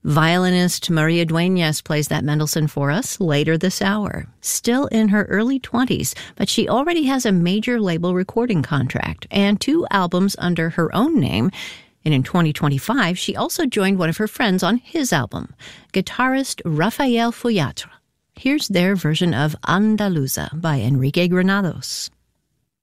Violinist Maria Dueñas plays that Mendelssohn for us later this hour. Still in her early 20s, but she already has a major label recording contract and 2 albums under her own name. And in 2025, she also joined one of her friends on his album, guitarist Rafael Foyatre. Here's their version of Andaluza by Enrique Granados.